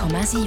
100,7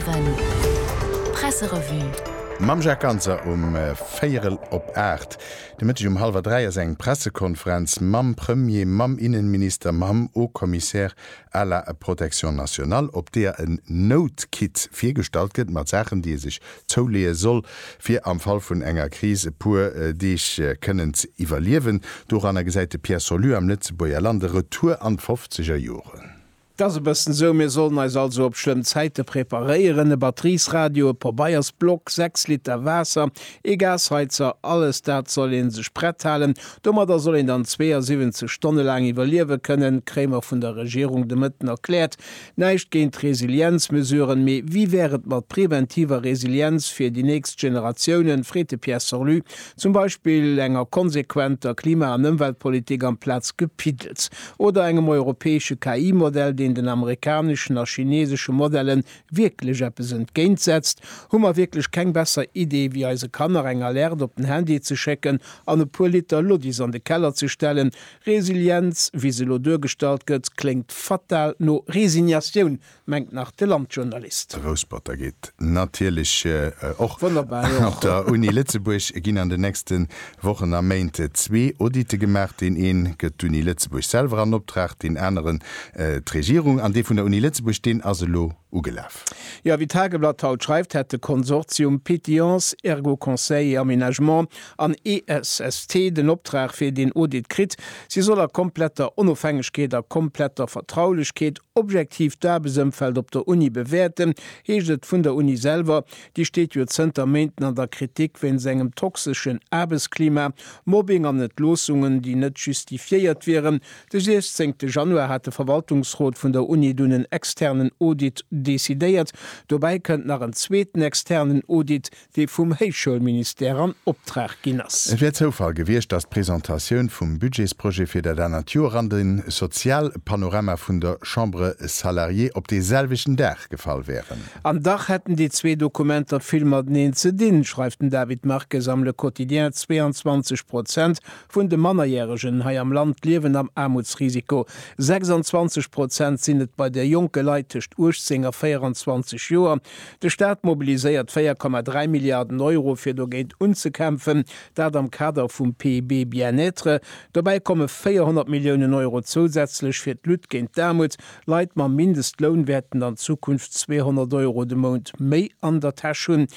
Presserevue. Mam Jakanzer Féierel op Äert. De Mëttech 2:30 seg Pressekonferenz mam Premier, mam Innenminister, mam O-Kommissär à la Protection National, op der en Notkit firstalt gët mat Sachen, die sich zoulee soll, fir am Fall vun enger Krise pur Dich kënnen evaluieren. Do an der Gesäite Pierre Solu am Lützeburger Lande Retour an 50er Joren. Das besten so, mir sollen also op schlimm Zeite preparieren, e Batteriesradio, per Bayersblock, 6 Liter Wasser, Gasheizer, alles dat soll in se spretthalten. Dummer da soll in dann 72 Stunden lang evaluieren können, Krämer von der Regierung de Mitten erklärt. Neicht géint Resilienzmesuren me, wie wäret mat präventiver Resilienz fir die nächst Generationen, Frete Pierre Sorlu, zum Beispiel enger konsequenter Klima- und Umweltpolitik am Platz gepiedelt. Oder engem europäische KI-Modell, den amerikanischen oder chinesischen Modellen wirklich etwas entgegensetzt, hummer wirklich kein besser Idee, wie als Kameranger lernt, op den Handy zu checken, an e paar Liter Lodis an den Keller zu stellen. Resilienz, wie sie lo durchgestaltet, klingt fatal, no Resignation, mengt nach der Landjournalist. Rospotter geht natürlich auch wunderbar. Auf der Uni Lützeburg gehen an den nächsten Wochen am Mainte 2 Audite gemacht, den einen geht Uni Lützeburg selber an Obtrag, den anderen Regierung an die von der Uni Lützeburg stehen also ugelaf. Ja, wie Tageblatt haut schreibt, hätte Konsortium Pétillance, Ergo Conseil et Aménagement an ESST den Obtrag für den Audit krit. Sie soll a kompletter Unabhängigkeit, a kompletter Vertraulichkeit objektiv Dabesumfeld op der Uni bewerten. Heget vun der Uni selber, die steht jo Zentermenten an der Kritik wenn segem toxischen Arbeitsklima, Mobbing an net Losungen, die net justifiiert wären. Der 16. Januar hat der Verwaltungsrat von der Uni dunnen externen Audit desideiert. Dabei könnt nach einem zweiten externen Audit, die vom Heichschulminister an Obtrag ginnas. Es wird Zufall gewesen, dass die Präsentation vom Budgetsprojekt für der Natur an den Sozialpanorama von der Chambre Salarié op dieselbischen Dach gefallen wären. Am Dach hätten die zwei Dokumenter Filmer zu dienen, schreibt David Marquez am Le Quotidien. 22% von den Mannerjährigen hier am Land leben am Armutsrisiko. 26% sind bei der junge Leitecht Urzinger 24 Jahre. Der Staat mobilisiert 4,3 Milliarden Euro für dagegen umzukämpfen, da am Kader vom PIB Bien-être. Dabei kommen 400 Millionen Euro zusätzlich für die Leute gegen Armut. Leiit man Mindestlohnwerten an Zukunft 200 Euro de Mont méi an der Tasche.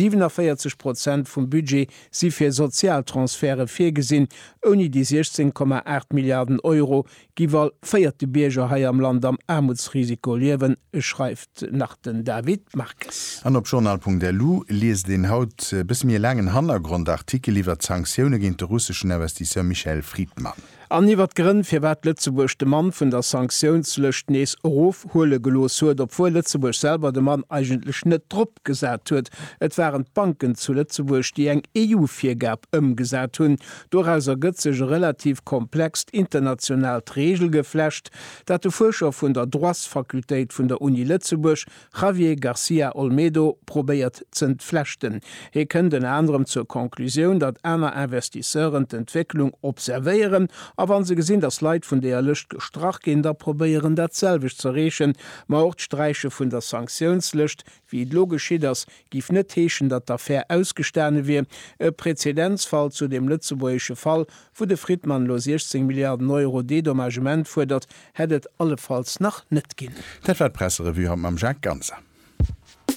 47% vom Budget sie fir Sozialtransfere firgesinn, oni die 16,8 Milliarden Euro giwal feierte Bierger hai am Land am Armutsrisiko liewen, schreibt nach den David Marquez. An op Journal.delu lies den Haut bis mir langen Hannergrundartikel iwwer Sanktionen gegen den russischen Investisseur Michael Friedmann. Aniwwer Grinn fir wat Lützeburg de Mann vun der Sanktionslecht nees Rof hole gelos huet, obwohl Lützeburg selber de Mann eigentlich net Drpp gesät huet. Et waren Banken zu Lützeburg, die eng EU-Viergab ëmgesät hunn. Doaus gëtt sech relativ komplex international Regel geflecht, dat de Forscher vun der Droitsfakultéit vun der Uni Lützeburg, Javier Garcia Olmedo, probéiert zentflechten. He kën den anderem zur Konklusion, dat einer Investisseuren d'Entwicklung observieren, aber wann se gesinn das Leid vun der Lücht gestrach gehen, da probieren dat selvig zu rechen, ma auch Streiche vun der Sanktionslücht, wie d logisch das gif net heechen, dat d'Affaire ausgesterne wie. E Präzedenzfall zu dem lützeburgische Fall, wo de Friedmann lo 16 Milliarden Euro Dedommagement fordert, hättet allefalls nach net gin. Dat war Presserevue am Jacques Ganzer.